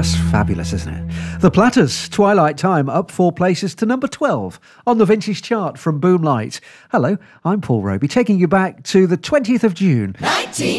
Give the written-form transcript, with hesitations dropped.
Just fabulous, isn't it? The Platters, Twilight Time, up 4 places to number 12 on the Vintage Chart from Boomlight. Hello, I'm Paul Roby, taking you back to the 20th of June. 19